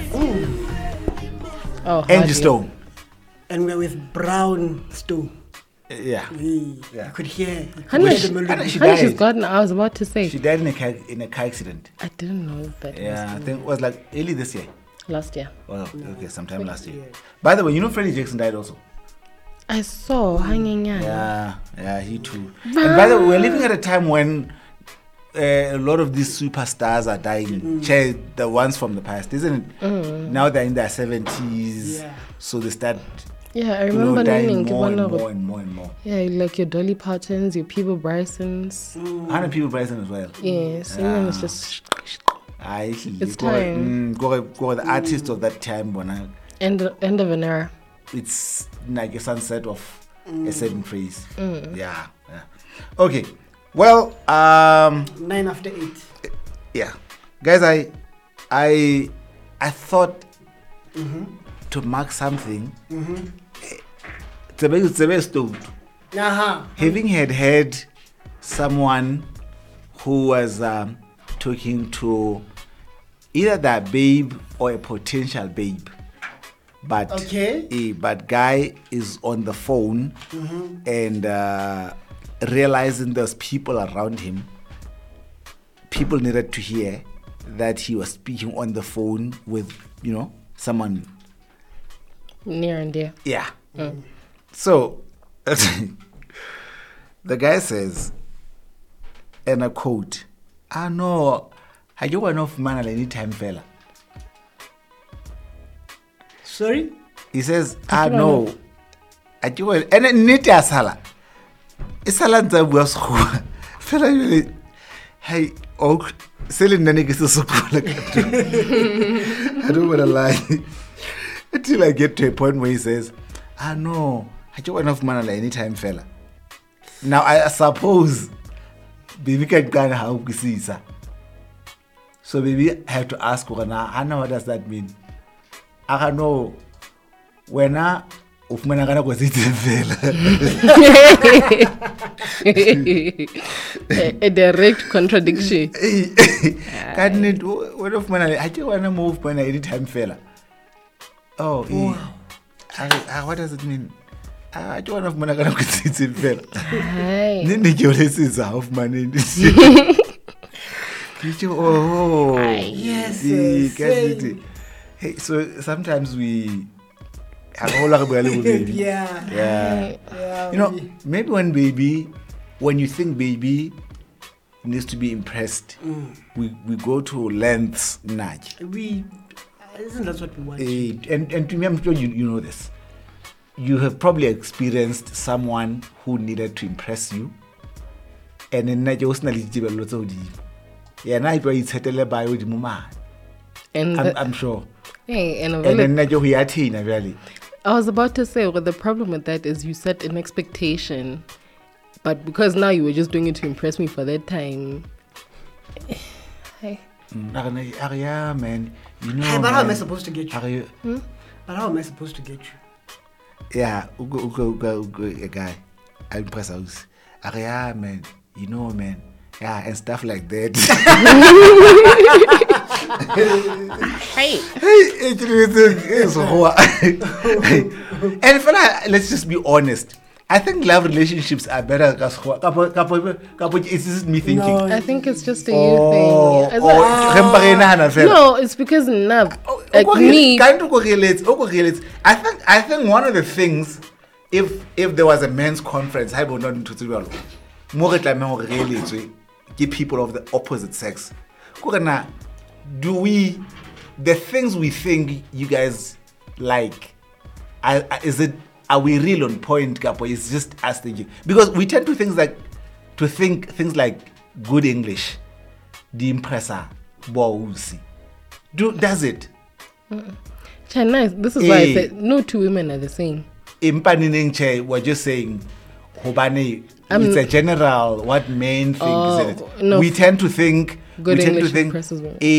Oh, Angie hardly. Stone. And we're with Brown Stone. Yeah. You could hear. Honey, She Honey, she's died. gotten. I was about to say. She died in a car accident. I didn't know that. Yeah, I think it was like early this year. Last year. Oh, okay, sometime last year. By the way, you know Freddie Jackson died also. I saw hanging out. Yeah, he too. And by the way, we're living at a time when a lot of these superstars are dying. The ones from the past, isn't it? Now they're in their 70s, Yeah. so they start Yeah, I remember dying knowing more and more. Yeah, like your Dolly Partons, your People Brysons. 100 people Bryson as well. Yes, and it's just It's time. the artist of that time when end of an era. it's like a sunset of a certain phrase. Yeah. Okay. Well, 9 after 8. yeah, guys, I thought to mark something. It's a very stoked. Having had someone who was talking to either that babe or a potential babe, but but guy is on the phone and realizing there's people around him. People needed to hear that he was speaking on the phone with someone Near and dear. yeah. So the guy says, and I quote, no, I don't want enough man at any time, fella. Sorry? He says, no, I don't want, and then nita sala. Isala nza bua sekgowa. Fela yele, hey, selling nane ke se sekgowa ka. I don't want to lie. Until I get to a point where he says, no, I don't want enough man at any time, fella. Now I suppose baby can kind of how we see sir. So baby I have to ask her now, Hannah, what does that mean? I don't know when of man gonna go sit fella. A direct contradiction. Can't it what of man I don't wanna move when any time fella. Oh wow. What does it mean? I don't want to go sit fella. Hi. Nini is half money. Oh, Yes, hey, so sometimes we have a whole lot of baby. Yeah. Maybe when you think baby needs to be impressed, we go to lengths. Isn't that what we want? And to me, I'm sure you know this. You have probably experienced someone who needed to impress you, and then I'm sure. Hey, and And then really. I was about to say, well, the problem with that is you set an expectation, but because now you were just doing it to impress me for that time. Hey. Yeah, man. Hey, but how am I supposed to get you? But how am I supposed to get you? Yeah, a guy. I impress us. Yeah, man. Man. Yeah, and stuff like that. Hey. And let's just be honest. I think love relationships are better. It's just me thinking. No, I think it's just a you thing. No, it's because love. Like me. I think one of the things, if there was a men's conference, I would not into give people of the opposite sex. The things we think you guys like, are we real on point, Gapo? It's just us thinking. Because we tend to think things like good English, the impressor, bows. Does it? China, this is why I said no two women are the same. We're just saying, it's a general what men think. Isn't it? No, we tend to think good English impresses women.